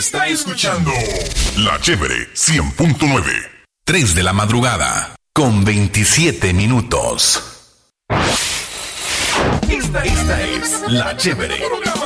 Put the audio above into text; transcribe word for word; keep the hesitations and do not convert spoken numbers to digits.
está escuchando La Chévere cien punto nueve. tres de la madrugada con veintisiete minutos. Esta, esta es La Chévere.